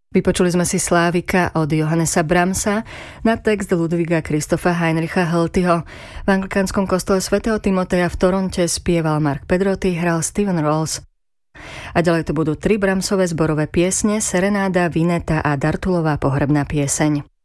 Vypočuli sme si Slávika od Johannesa Brahmsa na text Ludwiga Christopha Heinricha Höltyho. V anglikánskom kostole svätého Timoteja v Toronte spieval Mark Pedroty, hral Steven Rolls. A ďalej to budú 3 Brahmsové zborové piesne, serenáda, vineta a Dartulová pohrebná pieseň.